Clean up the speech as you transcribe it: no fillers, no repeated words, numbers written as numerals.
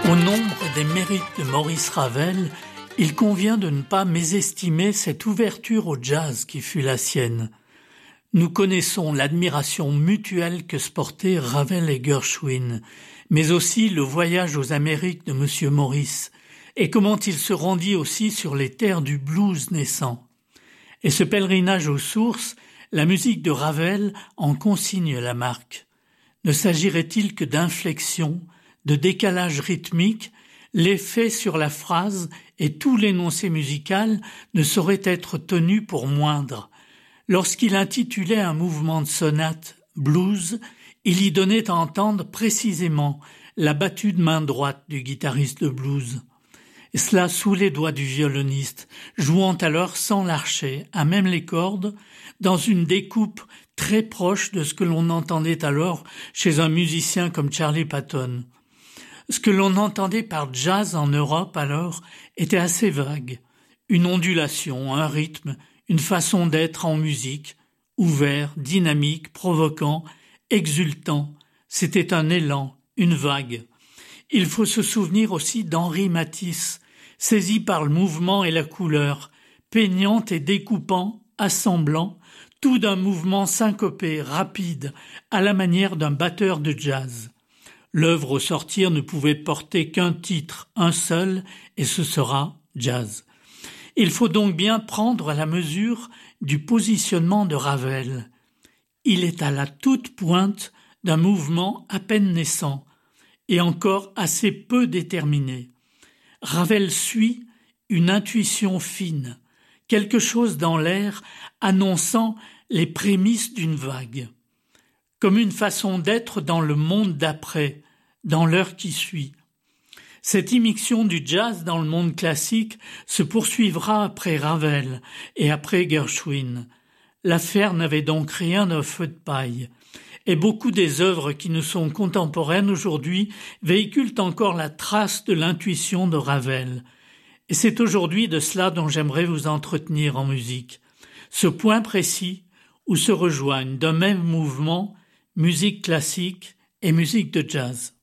Au nombre des mérites de Maurice Ravel, il convient de ne pas mésestimer cette ouverture au jazz qui fut la sienne. Nous connaissons l'admiration mutuelle que se portaient Ravel et Gershwin, mais aussi le voyage aux Amériques de M. Maurice, et comment il se rendit aussi sur les terres du blues naissant. Et ce pèlerinage aux sources, la musique de Ravel en consigne la marque. Ne s'agirait-il que d'inflexion, de décalage rythmique, l'effet sur la phrase et tout l'énoncé musical ne saurait être tenu pour moindre. Lorsqu'il intitulait un mouvement de sonate « blues », il y donnait à entendre précisément la battue de main droite du guitariste de blues. Et cela sous les doigts du violoniste, jouant alors sans l'archet, à même les cordes, dans une découpe très proche de ce que l'on entendait alors chez un musicien comme Charlie Patton. Ce que l'on entendait par jazz en Europe alors était assez vague. Une ondulation, un rythme, une façon d'être en musique, ouvert, dynamique, provoquant, exultant. C'était un élan, une vague. Il faut se souvenir aussi d'Henri Matisse, saisi par le mouvement et la couleur, peignant et découpant, assemblant, tout d'un mouvement syncopé, rapide, à la manière d'un batteur de jazz. L'œuvre au sortir ne pouvait porter qu'un titre, un seul, et ce sera jazz. Il faut donc bien prendre la mesure du positionnement de Ravel. Il est à la toute pointe d'un mouvement à peine naissant, et encore assez peu déterminé. Ravel suit une intuition fine, quelque chose dans l'air annonçant les prémices d'une vague, comme une façon d'être dans le monde d'après, dans l'heure qui suit. Cette immixtion du jazz dans le monde classique se poursuivra après Ravel et après Gershwin. L'affaire n'avait donc rien d'un feu de paille. Et beaucoup des œuvres qui nous sont contemporaines aujourd'hui véhiculent encore la trace de l'intuition de Ravel. Et c'est aujourd'hui de cela dont j'aimerais vous entretenir en musique. Ce point précis où se rejoignent d'un même mouvement musique classique et musique de jazz.